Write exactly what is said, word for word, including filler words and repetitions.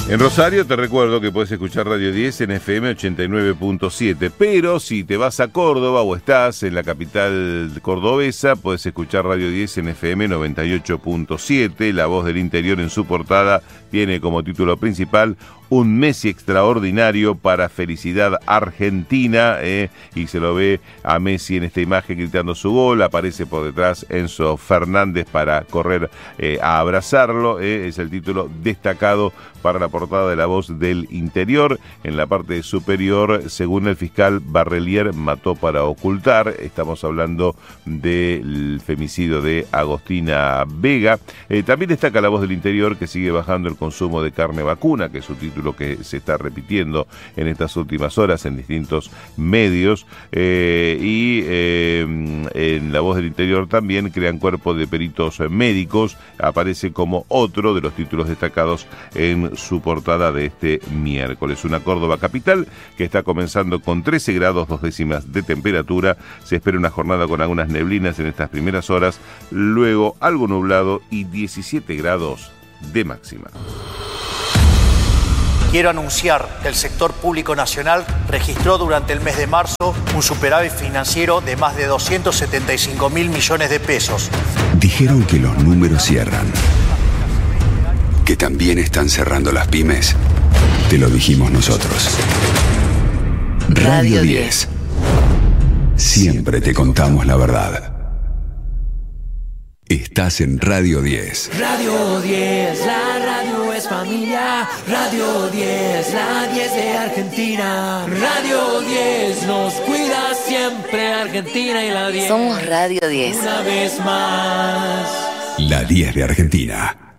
En Rosario te recuerdo que puedes escuchar Radio diez en F M ochenta y nueve punto siete, pero si te vas a Córdoba o estás en la capital cordobesa, puedes escuchar Radio diez en F M noventa y ocho punto siete. La Voz del Interior en su portada tiene como título principal Un Messi extraordinario para felicidad argentina, eh, y se lo ve a Messi en esta imagen gritando su gol. Aparece por detrás Enzo Fernández para correr eh, a abrazarlo. Eh, es el título destacado para la portada de La Voz del Interior. En la parte superior, según el fiscal Barrelier, mató para ocultar. Estamos hablando del femicidio de Agostina Vega. Eh, también destaca La Voz del Interior que sigue bajando el consumo de carne vacuna, que es su título que se está repitiendo en estas últimas horas en distintos medios. Eh, y eh, en La Voz del Interior también crean cuerpo de peritos médicos. Aparece como otro de los títulos destacados en su portada de este miércoles. Una Córdoba capital que está comenzando con trece grados dos décimas de temperatura. Se espera una jornada con algunas neblinas en estas primeras horas, luego algo nublado y diecisiete grados de máxima. Quiero anunciar que el sector público nacional registró durante el mes de marzo un superávit financiero de más de doscientos setenta y cinco mil millones de pesos. Dijeron que los números cierran, que también están cerrando las pymes. Te lo dijimos nosotros. Radio diez. Siempre te contamos la verdad. Estás en Radio diez. Radio diez, la radio es familia. Radio diez, la diez de Argentina. Radio diez nos cuida siempre Argentina y la diez. Somos Radio diez. Una vez más. La diez de Argentina.